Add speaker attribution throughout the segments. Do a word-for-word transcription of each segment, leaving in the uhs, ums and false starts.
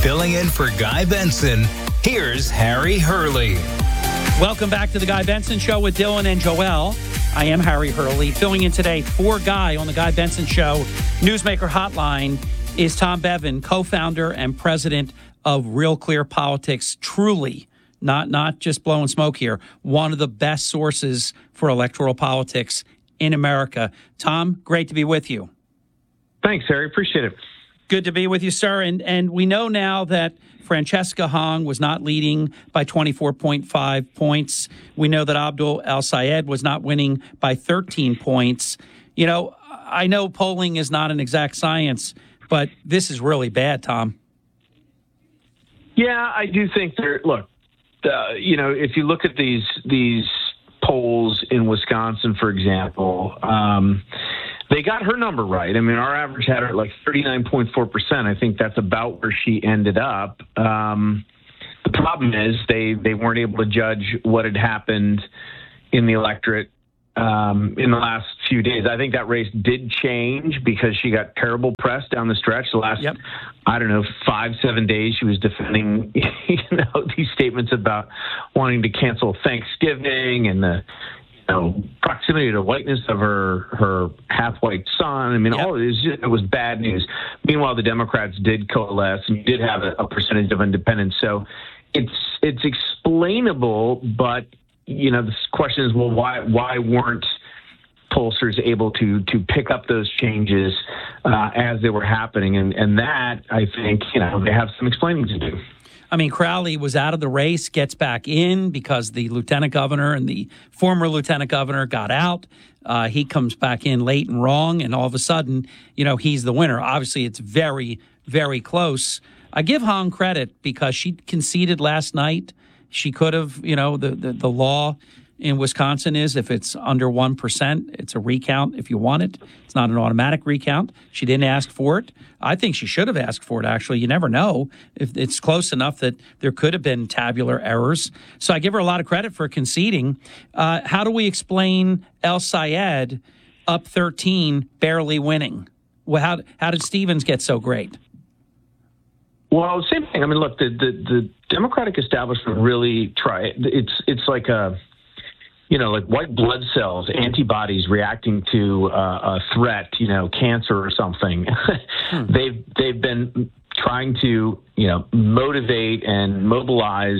Speaker 1: Filling in for Guy Benson, here's Harry Hurley.
Speaker 2: Welcome back to the Guy Benson Show with Dylan and Joelle. I am Harry Hurley. Filling in today for Guy on the Guy Benson Show Newsmaker Hotline is Tom Bevan, co-founder and president of Real Clear Politics. Truly, not, not just blowing smoke here, one of the best sources for electoral politics in America. Tom, great to be with you.
Speaker 3: Thanks, Harry. Appreciate it.
Speaker 2: Good to be with you, sir. And and we know now that Francesca Hong was not leading by twenty-four point five points. We know that Abdul El-Sayed was not winning by thirteen points. You know, I know polling is not an exact science, but this is really bad, Tom.
Speaker 3: Yeah, I do think there. Look, uh, you know, if you look at these these polls in Wisconsin, for example, um, they got her number right. I mean, our average had her at like thirty-nine point four percent. I think that's about where she ended up. Um, the problem is they, they weren't able to judge what had happened in the electorate um, in the last few days. I think that race did change because she got terrible press down the stretch. The last, yep. I don't know, five, seven days she was defending you know, these statements about wanting to cancel Thanksgiving and the you know, proximity to whiteness of her her half-white son. I mean, yep. all it, was just, it was bad news. Meanwhile, the Democrats did coalesce and did have a, a percentage of independents. So it's it's explainable, but you know, the question is, well, why why weren't pollsters able to to pick up those changes uh, as they were happening? And and that, I think, you know, they have some explaining to do.
Speaker 2: I mean, Crowley was out of the race, gets back in because the lieutenant governor and the former lieutenant governor got out. Uh, he comes back in late and wrong, and all of a sudden, you know, he's the winner. Obviously, it's very, very close. I give Hong credit because she conceded last night. She could have, you know, the, the, the law in Wisconsin is if it's under one percent, it's a recount if you want it. It's not an automatic recount. She didn't ask for it. I think she should have asked for it, actually. You never know if it's close enough that there could have been tabular errors. So I give her a lot of credit for conceding. Uh, how do we explain El-Sayed up thirteen, barely winning? Well, how, how did Stevens get so great?
Speaker 3: Well, same thing. I mean, look, the, the, the Democratic establishment really try. It's it's like a, you know, like white blood cells, antibodies reacting to uh, a threat, you know, cancer or something. hmm. They've they've been trying to, you know, motivate and mobilize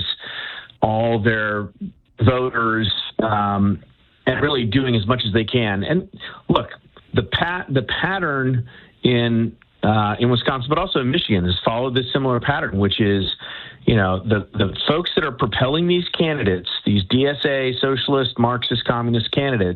Speaker 3: all their voters um, and really doing as much as they can. And look, the pat the pattern in Uh, in Wisconsin, but also in Michigan, has followed this similar pattern, which is, you know, the, the folks that are propelling these candidates, these D S A, socialist, Marxist, communist candidates,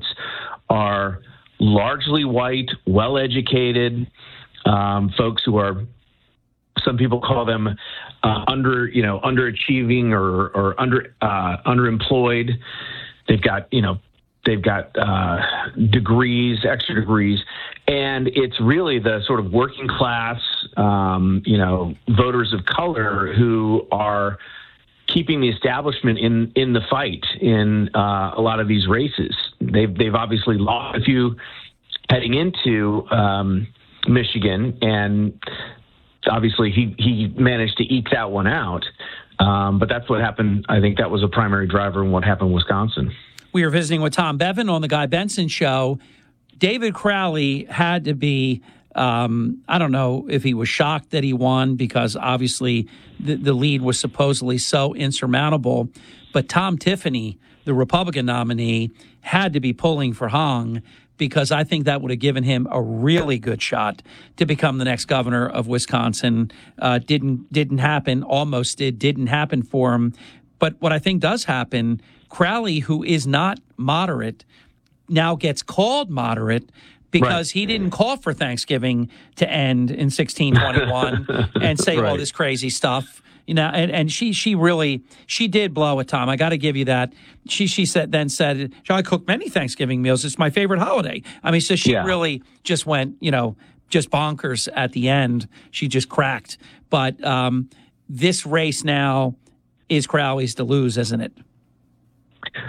Speaker 3: are largely white, well-educated um, folks who are, some people call them uh, under, you know, underachieving or, or under uh, underemployed. They've got, you know, They've got uh, degrees, extra degrees, and it's really the sort of working class, um, you know, voters of color who are keeping the establishment in, in the fight in uh, a lot of these races. They've they've obviously lost a few heading into um, Michigan, and obviously he he managed to eke that one out. Um, but that's what happened. I think that was a primary driver in what happened in Wisconsin.
Speaker 2: We are visiting with Tom Bevan on the Guy Benson Show. David Crowley had to be, um, I don't know if he was shocked that he won because obviously the, the lead was supposedly so insurmountable. But Tom Tiffany, the Republican nominee, had to be pulling for Hong because I think that would have given him a really good shot to become the next governor of Wisconsin. Uh, didn't didn't happen, almost did, didn't happen for him. But what I think does happen, Crowley, who is not moderate, now gets called moderate because right. he didn't call for Thanksgiving to end in sixteen twenty-one and say right. all this crazy stuff. You know, and, and she she really she did blow it, Tom. I got to give you that. She she said then said, I cook many Thanksgiving meals. It's my favorite holiday. I mean, so she yeah. really just went, you know, just bonkers at the end. She just cracked. But um, this race now is Crowley's to lose, isn't it?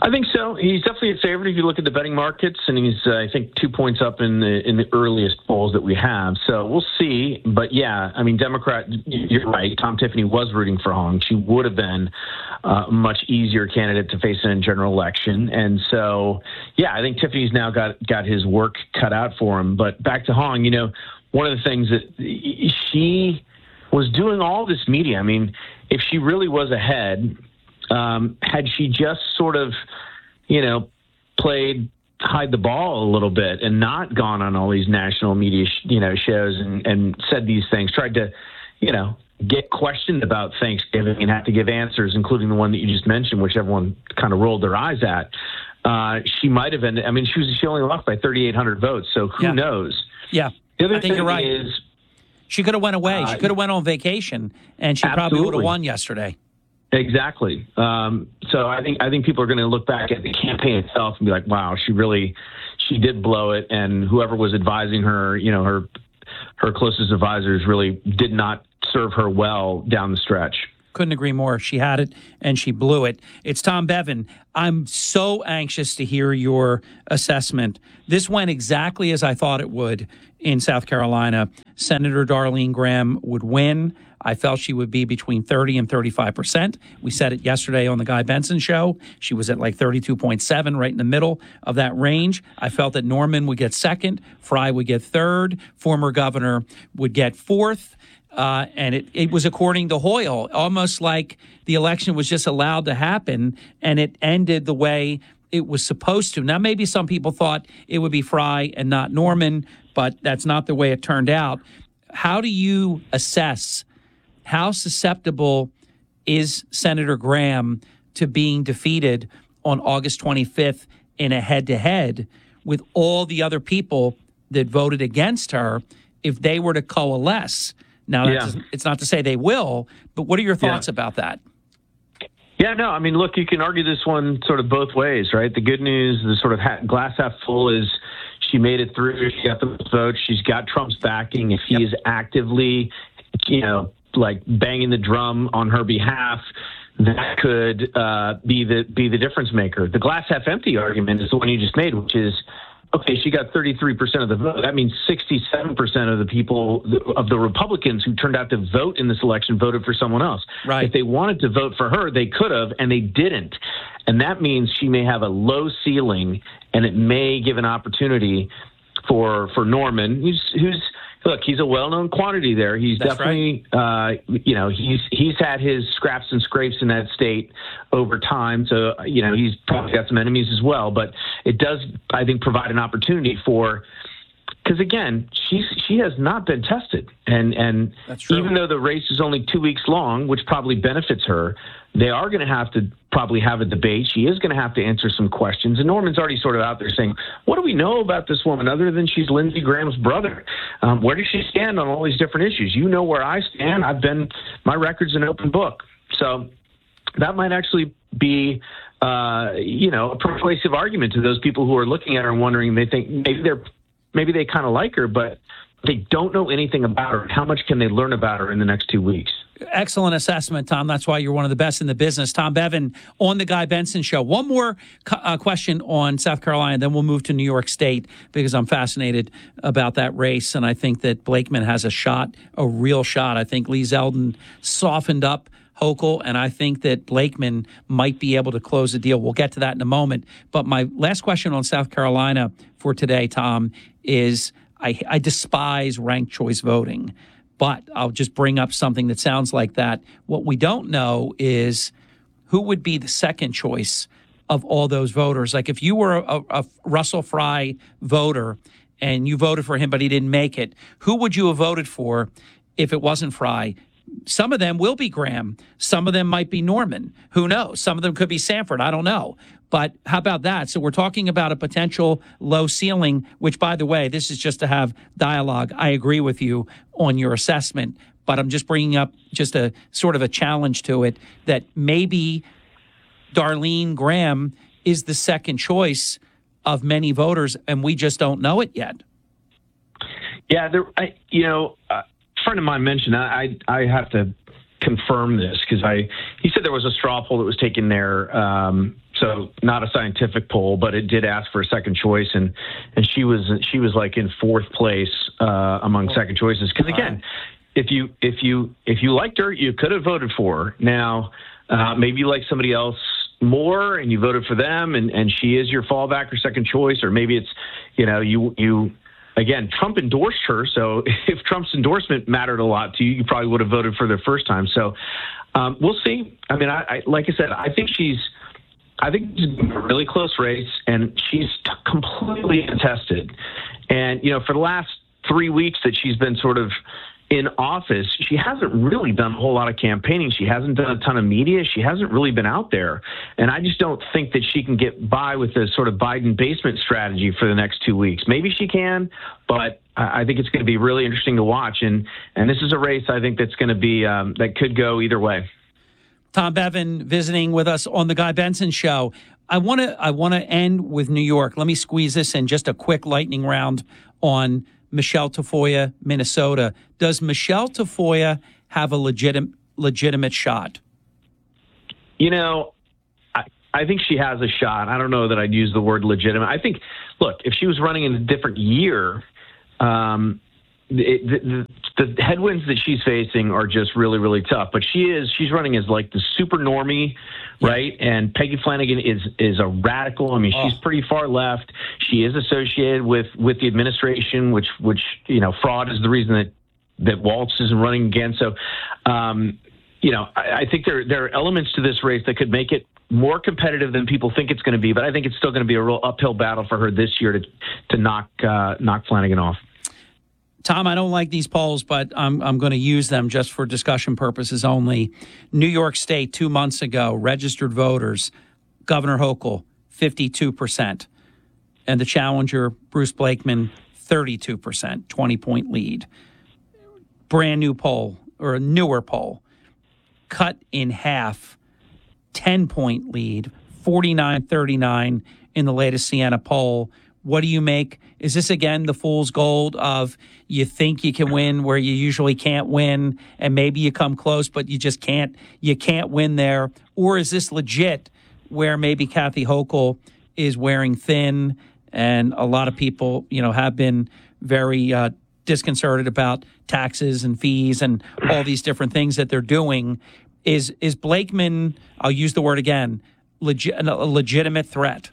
Speaker 3: I think so. He's definitely a favorite if you look at the betting markets, and he's, uh, I think, two points up in the in the earliest polls that we have. So we'll see. But yeah, I mean, Democrat, you're right. Tom Tiffany was rooting for Hong. She would have been uh, a much easier candidate to face in a general election. And so, yeah, I think Tiffany's now got got his work cut out for him. But back to Hong, you know, one of the things that she was doing all this media. I mean, if she really was ahead. Um, had she just sort of, you know, played hide the ball a little bit and not gone on all these national media, sh- you know, shows and, and said these things, tried to, you know, get questioned about Thanksgiving and have to give answers, including the one that you just mentioned, which everyone kind of rolled their eyes at. Uh, she might have ended. I mean, she was she only lost by thirty-eight hundred votes, so who
Speaker 2: yeah.
Speaker 3: knows?
Speaker 2: Yeah,
Speaker 3: the other
Speaker 2: I think
Speaker 3: thing
Speaker 2: you're right.
Speaker 3: Is,
Speaker 2: she could have went away.
Speaker 3: Uh,
Speaker 2: she could have went on vacation, and she
Speaker 3: absolutely.
Speaker 2: probably would have won yesterday.
Speaker 3: Exactly. Um, so I think I think people are going to look back at the campaign itself and be like, "Wow, she really, she did blow it." And whoever was advising her, you know, her her closest advisors really did not serve her well down the stretch.
Speaker 2: Couldn't agree more. She had it and she blew it. It's Tom Bevan. I'm so anxious to hear your assessment. This went exactly as I thought it would in South Carolina. Senator Darlene Graham would win. I felt she would be between thirty and thirty-five percent. We said it yesterday on the Guy Benson show. She was at like thirty-two point seven, right in the middle of that range. I felt that Norman would get second, Fry would get third, former governor would get fourth. Uh, and it, it was according to Hoyle, almost like the election was just allowed to happen, and it ended the way it was supposed to. Now, maybe some people thought it would be Fry and not Norman, but that's not the way it turned out. How do you assess how susceptible is Senator Graham to being defeated on August twenty-fifth in a head-to-head with all the other people that voted against her if they were to coalesce? Now, that's, yeah. it's not to say they will, but what are your thoughts yeah. about that?
Speaker 3: Yeah, no, I mean, look, you can argue this one sort of both ways, right? The good news, the sort of ha- glass half full is she made it through. She got the vote. She's got Trump's backing. If he yep. is actively, you know, like banging the drum on her behalf, that could uh, be the be the difference maker. The glass half empty argument is the one you just made, which is, okay, she got thirty-three percent of the vote. That means sixty-seven percent of the people, of the Republicans who turned out to vote in this election, voted for someone else.
Speaker 2: Right.
Speaker 3: If they wanted to vote for her, they could have, and they didn't. And that means she may have a low ceiling, and it may give an opportunity for for Norman, who's who's look, he's a well-known quantity there. He's
Speaker 2: That's
Speaker 3: definitely, right. uh, you know, he's he's had his scraps and scrapes in that state over time. So, you know, he's probably got some enemies as well. But it does, I think, provide an opportunity for, because again, she's she has not been tested, and and
Speaker 2: That's true.
Speaker 3: Even though the race is only two weeks long, which probably benefits her, they are going to have to probably have a debate. She is going to have to answer some questions. And Norman's already sort of out there saying, what do we know about this woman other than she's Lindsey Graham's brother? Um, where does she stand on all these different issues? You know where I stand. I've been, my record's an open book. So that might actually be, uh, you know, a persuasive argument to those people who are looking at her and wondering, they think maybe they're, maybe they kind of like her, but they don't know anything about her. How much can they learn about her in the next two weeks?
Speaker 2: Excellent assessment, Tom. That's why you're one of the best in the business. Tom Bevan on the Guy Benson Show. One more uh, question on South Carolina, then we'll move to New York State because I'm fascinated about that race, and I think that Blakeman has a shot, a real shot. I think Lee Zeldin softened up Hochul, and I think that Blakeman might be able to close the deal. We'll get to that in a moment. But my last question on South Carolina for today, Tom, is I, I despise ranked choice voting. But I'll just bring up something that sounds like that. What we don't know is who would be the second choice of all those voters. Like if you were a, a Russell Fry voter and you voted for him but he didn't make it, who would you have voted for if it wasn't Fry? Some of them will be Graham. Some of them might be Norman. Who knows? Some of them could be Sanford. I don't know. But how about that? So we're talking about a potential low ceiling, which, by the way, this is just to have dialogue. I agree with you on your assessment, but I'm just bringing up just a sort of a challenge to it that maybe Darlene Graham is the second choice of many voters, and we just don't know it yet.
Speaker 3: Yeah, there, I, you know, a friend of mine mentioned, I, I have to confirm this because I he said there was a straw poll that was taken there um, so not a scientific poll, but it did ask for a second choice, and and she was she was like in fourth place uh, among second choices. Because again, if you if you if you liked her, you could have voted for her. Now, uh, maybe you like somebody else more, and you voted for them, and, and she is your fallback or second choice, or maybe it's, you know, you you. Again, Trump endorsed her, so if Trump's endorsement mattered a lot to you, you probably would have voted for the first time. So um, we'll see. I mean, I, I, like I said, I think she's, I think it's a really close race, and she's t- completely contested. And you know, for the last three weeks that she's been sort of in office, she hasn't really done a whole lot of campaigning. She hasn't done a ton of media. She hasn't really been out there. And I just don't think that she can get by with the sort of Biden basement strategy for the next two weeks. Maybe she can, but I think it's going to be really interesting to watch. And, and this is a race I think that's going to be, um, that could go either way.
Speaker 2: Tom Bevan visiting with us on the Guy Benson Show. I want to I want to end with New York. Let me squeeze this in, just a quick lightning round on Michelle Tafoya, Minnesota. Does Michelle Tafoya have a legitimate legitimate shot?
Speaker 3: You know, I, I think she has a shot. I don't know that I'd use the word legitimate. I think, look, if she was running in a different year, um, it, the, the, the headwinds that she's facing are just really, really tough. But she is she's running as like the super normie, right? And Peggy Flanagan is is a radical. I mean, she's
Speaker 2: oh.
Speaker 3: pretty far left. She is associated with with the administration, which which you know, fraud is the reason that that Waltz isn't running again. So, um, you know, I, I think there there are elements to this race that could make it more competitive than people think it's going to be. But I think it's still going to be a real uphill battle for her this year to to knock uh, knock Flanagan off.
Speaker 2: Tom, I don't like these polls, but I'm I'm going to use them just for discussion purposes only. New York State, two months ago, registered voters, Governor Hochul, fifty-two percent. And the challenger, Bruce Blakeman, thirty-two percent, twenty-point lead. Brand new poll, or a newer poll, cut in half, ten-point lead, forty-nine thirty-nine in the latest Siena poll. What do you make? Is this, again, the fool's gold of you think you can win where you usually can't win, and maybe you come close, but you just can't you can't win there? Or is this legit where maybe Kathy Hochul is wearing thin, and a lot of people, you know, have been very uh, disconcerted about taxes and fees and all these different things that they're doing? Is is Blakeman, I'll use the word again, legi- a legitimate threat?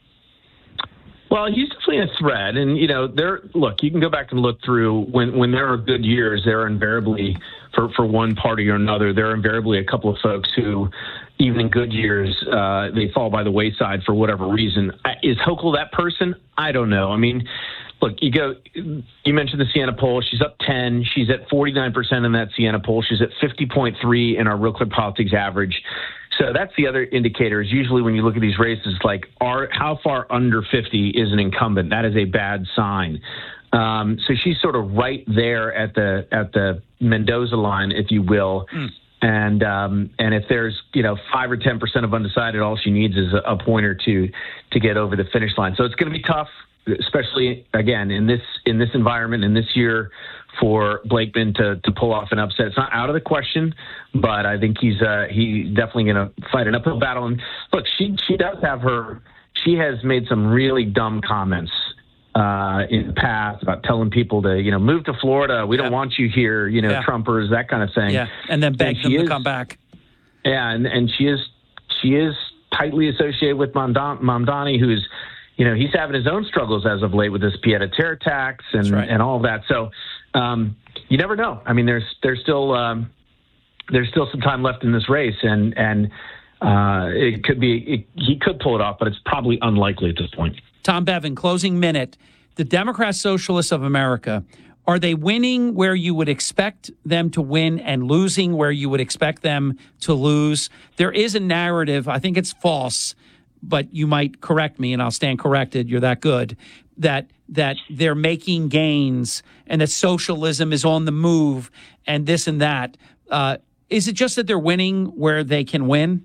Speaker 3: Well, he's definitely a threat. And, you know, there, look, you can go back and look through when, when there are good years, there are invariably, for, for one party or another, there are invariably a couple of folks who, even in good years, uh, they fall by the wayside for whatever reason. Is Hochul that person? I don't know. I mean, look, you go, you mentioned the Siena poll. She's up ten. She's at forty-nine percent in that Siena poll. She's at fifty point three in our Real Clear Politics average. So that's the other indicator, is usually when you look at these races, like are how far under fifty is an incumbent. That is a bad sign. Um, so she's sort of right there at the at the Mendoza line, if you will. Mm. And um, and if there's, you know, five or ten percent of undecided, all she needs is a, a point or two to get over the finish line. So it's going to be tough, especially again in this in this environment in this year, for Blakeman to, to pull off an upset. It's not out of the question, but I think he's uh, he's definitely going to fight an uphill battle. And look, she she does have her. She has made some really dumb comments uh, in the past about telling people to, you know, move to Florida. We yeah. don't want you here, you know, yeah. Trumpers, that kind of thing.
Speaker 2: Yeah, and then beg and them to is, come back.
Speaker 3: Yeah, and, and she is she is tightly associated with Mamdani, Mamdani, who's, you know, he's having his own struggles as of late with this pied-à-terre tax and, right. and all of that. So um, you never know. I mean, there's there's still um, there's still some time left in this race, and and uh, it could be it, he could pull it off, but it's probably unlikely at this point.
Speaker 2: Tom Bevan, closing minute. The Democrat Socialists of America, are they winning where you would expect them to win and losing where you would expect them to lose? There is a narrative, I think it's false, but you might correct me and I'll stand corrected. You're that good, that that they're making gains and that socialism is on the move and this and that. Uh, is it just that they're winning where they can win?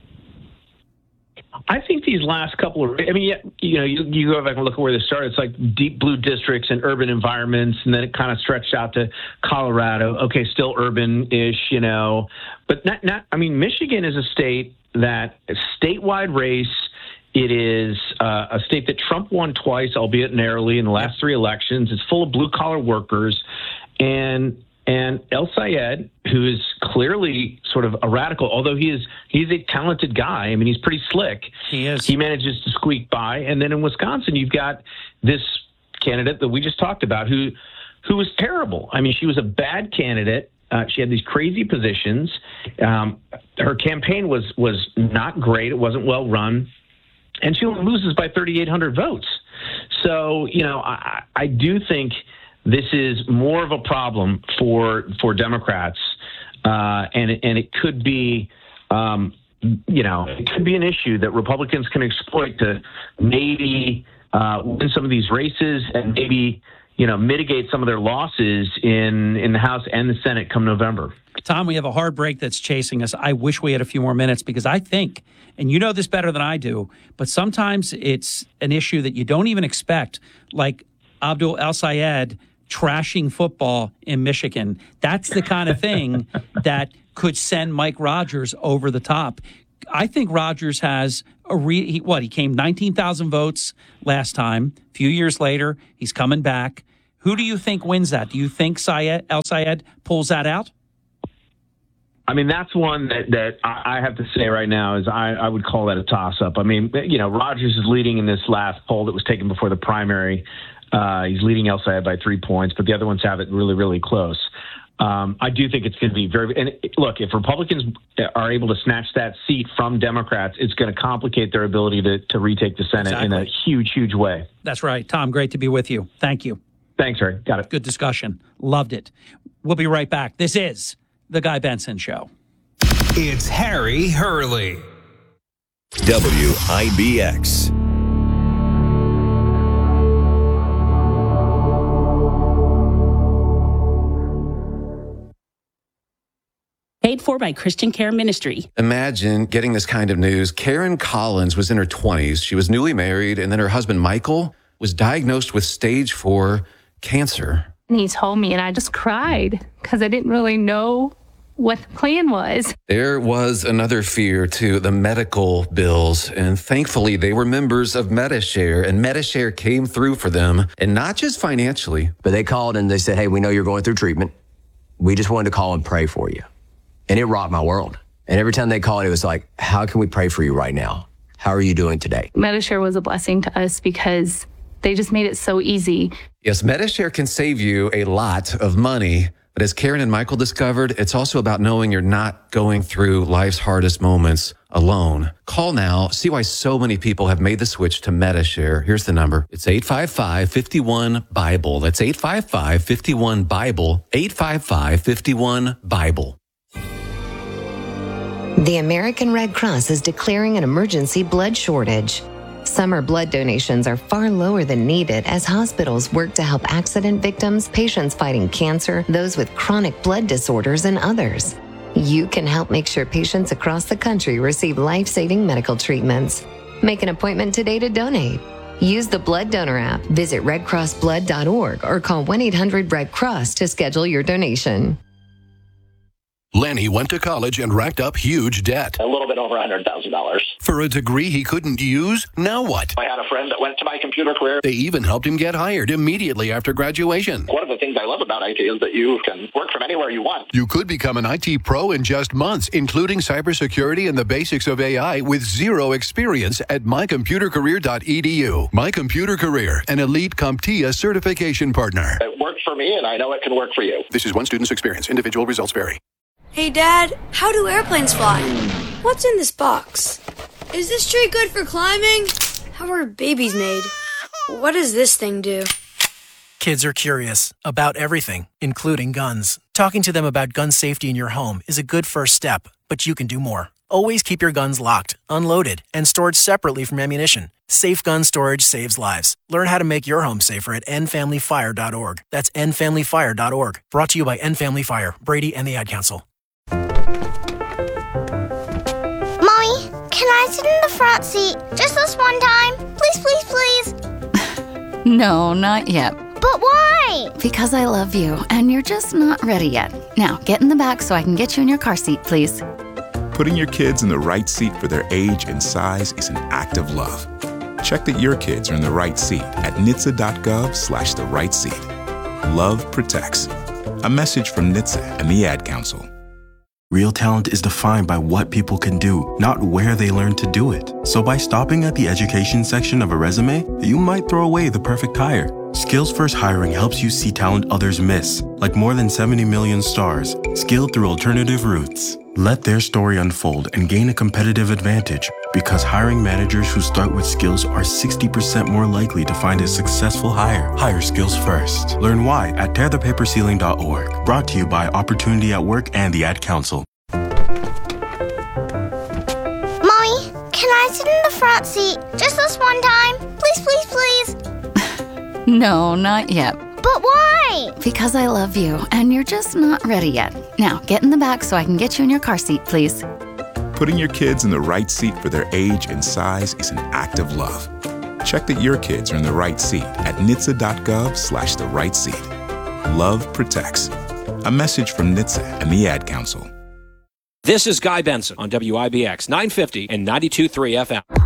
Speaker 3: I think these last couple of, I mean, yeah, you know, you, you go back and look at where they started. It's like deep blue districts and urban environments, and then it kind of stretched out to Colorado. Okay, still urban-ish, you know, but not, not. I mean, Michigan is a state that statewide race. It is uh, a state that Trump won twice, albeit narrowly, in the last three elections. It's full of blue-collar workers. And and El Sayed, who is clearly sort of a radical, although he is he's a talented guy. I mean, he's pretty slick.
Speaker 2: He is.
Speaker 3: He manages to squeak by. And then in Wisconsin, you've got this candidate that we just talked about who who was terrible. I mean, she was a bad candidate. Uh, she had these crazy positions. Um, her campaign was was not great. It wasn't well run. And she only loses by thirty-eight hundred votes. So, you know, I, I do think this is more of a problem for for Democrats, uh, and and it could be, um, you know, it could be an issue that Republicans can exploit to maybe uh, win some of these races and maybe, you know, mitigate some of their losses in in the House and the Senate come November.
Speaker 2: Tom, we have a hard break that's chasing us. I wish we had a few more minutes because I think, and you know this better than I do, but sometimes it's an issue that you don't even expect, like Abdul El Sayed trashing football in Michigan. That's the kind of thing that could send Mike Rogers over the top. I think Rogers has a re- he, what he came nineteen thousand votes last time. A few years later, he's coming back. Who do you think wins that? Do you think Sayed, El Sayed pulls that out?
Speaker 3: I mean, that's one that, that I have to say right now is I, I would call that a toss-up. I mean, you know, Rogers is leading in this last poll that was taken before the primary. Uh, he's leading El Sayed by three points, but the other ones have it really, really close. Um, I do think it's going to be very – and look, if Republicans are able to snatch that seat from Democrats, it's going to complicate their ability to, to retake the Senate exactly. in a huge, huge way.
Speaker 2: That's right. Tom, great to be with you. Thank you.
Speaker 3: Thanks, Harry. Got it.
Speaker 2: Good discussion. Loved it. We'll be right back. This is The Guy Benson Show.
Speaker 1: It's Harry Hurley.
Speaker 4: W I B X.
Speaker 5: Paid for by Christian Care Ministry.
Speaker 6: Imagine getting this kind of news. Karen Collins was in her twenties. She was newly married, and then her husband, Michael, was diagnosed with stage four cancer.
Speaker 7: And he told me, and I just cried because I didn't really know what the plan was.
Speaker 6: There was another fear, too, the medical bills. And thankfully, they were members of Medi-Share, and Medi-Share came through for them, and not just financially.
Speaker 8: But they called and they said, hey, we know you're going through treatment. We just wanted to call and pray for you. And it rocked my world. And every time they called, it was like, how can we pray for you right now? How are you doing today?
Speaker 7: Medi-Share was a blessing to us because they just made it so easy.
Speaker 6: Yes, Medi-Share can save you a lot of money. But as Karen and Michael discovered, it's also about knowing you're not going through life's hardest moments alone. Call now. See why so many people have made the switch to Medi-Share. Here's the number. It's eight five five, five one, BIBLE. That's eight five five, five one, BIBLE. eight five five, five one, BIBLE.
Speaker 9: The American Red Cross is declaring an emergency blood shortage. Summer blood donations are far lower than needed as hospitals work to help accident victims, patients fighting cancer, those with chronic blood disorders, and others. You can help make sure patients across the country receive life-saving medical treatments. Make an appointment today to donate. Use the Blood Donor app, visit red cross blood dot org, or call one eight hundred red cross to schedule your donation.
Speaker 10: Lenny went to college and racked up huge debt.
Speaker 11: A little bit over one hundred thousand dollars.
Speaker 10: For a degree he couldn't use? Now what?
Speaker 11: I had a friend that went to my computer career.
Speaker 10: They even helped him get hired immediately after graduation.
Speaker 11: One of the things I love about I T is that you can work from anywhere you want.
Speaker 10: You could become an I T pro in just months, including cybersecurity and the basics of A I with zero experience at my computer career dot e d u. My Computer Career, an elite CompTIA certification partner.
Speaker 11: It worked for me, and I know it can work for you.
Speaker 10: This is one student's experience. Individual results vary.
Speaker 12: Hey, Dad, how do airplanes fly? What's in this box? Is this tree good for climbing? How are babies made? What does this thing do?
Speaker 13: Kids are curious about everything, including guns. Talking to them about gun safety in your home is a good first step, but you can do more. Always keep your guns locked, unloaded, and stored separately from ammunition. Safe gun storage saves lives. Learn how to make your home safer at end family fire dot org. That's end family fire dot org. Brought to you by End Family Fire, Brady, and the Ad Council.
Speaker 14: Mommy, can I sit in the front seat just this one time? Please, please, please.
Speaker 15: No, not yet.
Speaker 14: But why?
Speaker 15: Because I love you, and you're just not ready yet. Now, get in the back so I can get you in your car seat, please. Putting your kids in the right seat for their age and size is an act of love. Check that your kids are in the right seat at N H T S A dot gov slash the right seat. Love protects. A message from N H T S A and the Ad Council.
Speaker 16: Real talent is defined by what people can do, not where they learn to do it. So by stopping at the education section of a resume, you might throw away the perfect hire. Skills First Hiring helps you see talent others miss, like more than seventy million stars, skilled through alternative routes. Let their story unfold and gain a competitive advantage, because hiring managers who start with skills are sixty percent more likely to find a successful hire. Hire skills first. Learn why at tear the paper ceiling dot org. Brought to you by Opportunity at Work and the Ad Council.
Speaker 14: Mommy, can I sit in the front seat just this one time? Please, please, please.
Speaker 17: No, not yet.
Speaker 14: But why?
Speaker 17: Because I love you, and you're just not ready yet. Now, get in the back so I can get you in your car seat, please.
Speaker 15: Putting your kids in the right seat for their age and size is an act of love. Check that your kids are in the right seat at N H T S A dot gov slash the right seat. Love protects. A message from N H T S A and the Ad Council.
Speaker 18: This is Guy Benson on W I B X nine fifty and ninety-two point three F M.